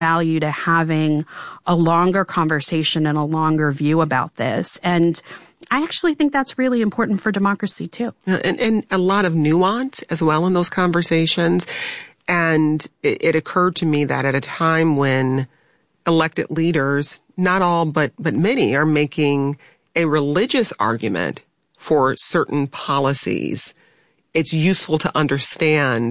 value to having a longer conversation and a longer view about this. And I actually think that's really important for democracy, too. And a lot of nuance as well in those conversations. And it occurred to me that at a time when elected leaders, not all, but many, are making a religious argument for certain policies, it's useful to understand